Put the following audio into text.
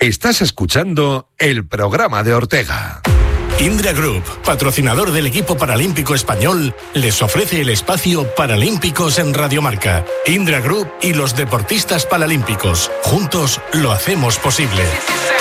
Estás escuchando el programa de Ortega. Indra Group, patrocinador del equipo paralímpico español, les ofrece el espacio Paralímpicos en Radio Marca. Indra Group y los deportistas paralímpicos. Juntos lo hacemos posible.